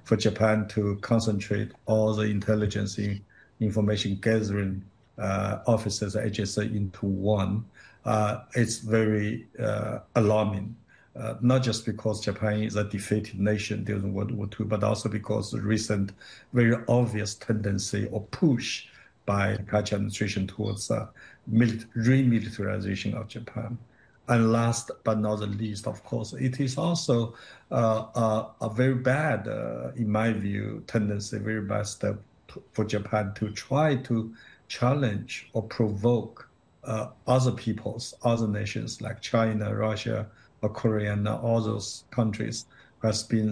for Japan to concentrate all the intelligence information gathering offices, agencies into one. It's very alarming. Not just because Japan is a defeated nation during World War II, but also because the recent very obvious tendency or push by the Kaichi administration towards remilitarization of Japan. And last but not the least, of course, it is also a very bad, in my view, tendency, very bad step for Japan to try to challenge or provoke other peoples, other nations like China, Russia, or Korea, and all those countries has been,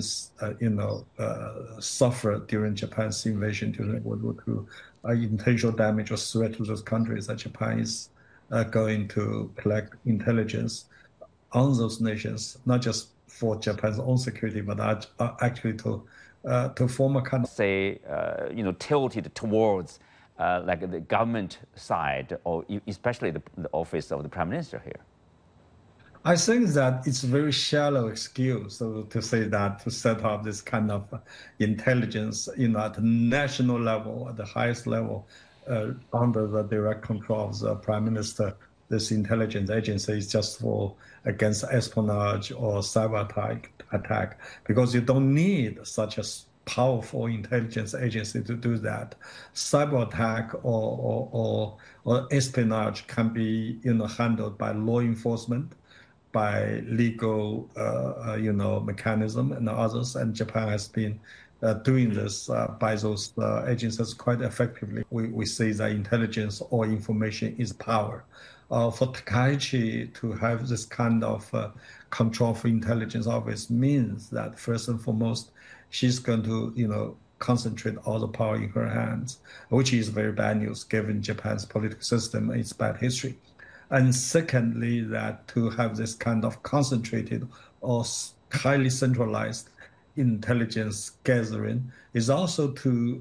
suffered during Japan's invasion during World War II, intentional damage or threat to those countries that Japan is going to collect intelligence on those nations, not just for Japan's own security, but actually to form a kind of tilted towards like the government side, or especially the office of the prime minister here. I think that it's a very shallow excuse to say that, to set up this kind of intelligence, at the national level, at the highest level, under the direct control of the prime minister. This intelligence agency is just against espionage or cyber attack, because you don't need such a powerful intelligence agency to do that. Cyber attack or espionage can be handled by law enforcement, by legal mechanism and others, and Japan has been doing this by those agencies quite effectively. We say that intelligence or information is power. For Takaichi to have this kind of control for intelligence office means that first and foremost, she's going to concentrate all the power in her hands, which is very bad news given Japan's political system and its bad history. And secondly, that to have this kind of concentrated or highly centralized intelligence gathering is also to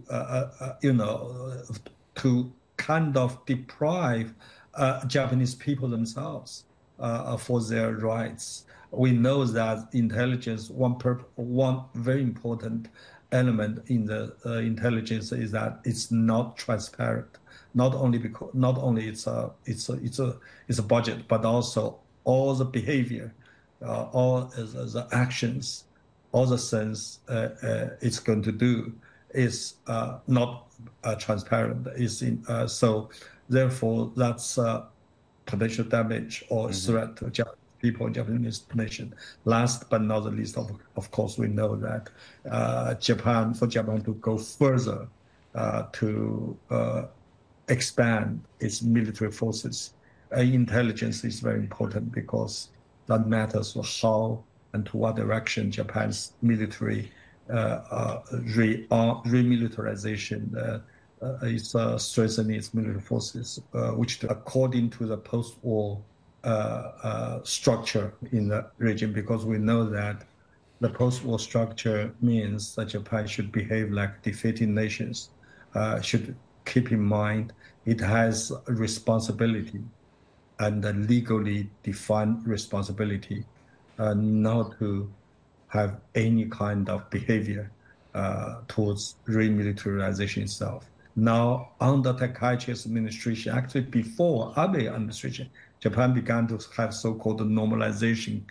kind of deprive Japanese people themselves for their rights. We know that intelligence, one very important element in the intelligence is that it's not transparent. Not only it's a budget, but also all the behavior, all the actions, all the things it's going to do is not transparent. So therefore, that's potential damage or threat to Japanese people, Japanese nation. Last but not the least, of course, we know that for Japan to go further to expand its military forces, intelligence is very important, because that matters for how and to what direction Japan's military remilitarization is strengthening its military forces, which according to the post-war structure in the region, because we know that the post-war structure means that Japan should behave like defeating nations, should keep in mind it has a responsibility, and a legally defined responsibility, not to have any kind of behavior towards remilitarization itself. Now, under Takaichi's administration, actually before Abe administration, Japan began to have so-called normalization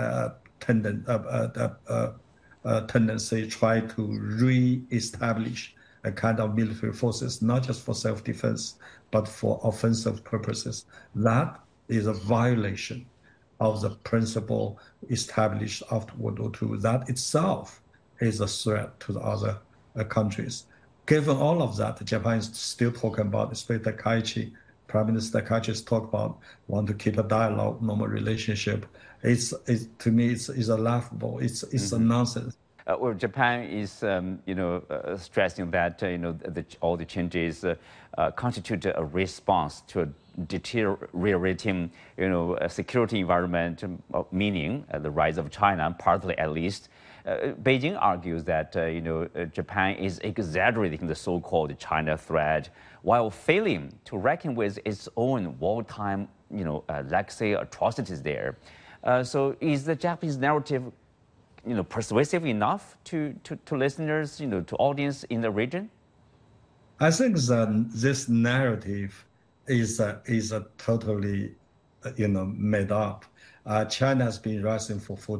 tendency, try to re-establish a kind of military forces, not just for self-defense, but for offensive purposes. That is a violation of the principle established after World War II. That itself is a threat to the other countries. Given all of that, Japan is still talking about, especially Takaichi, Prime Minister Takaichi has talked about want to keep a dialogue, normal relationship. To me, it's a laughable. It's a nonsense. Well, Japan is, stressing that all the changes constitute a response to a deteriorating, security environment, meaning the rise of China, partly at least. Beijing argues that Japan is exaggerating the so-called China threat while failing to reckon with its own wartime, legacy atrocities there. So is the Japanese narrative persuasive enough to listeners, to audience in the region? I think that this narrative is a totally, made up. China has been rising for 40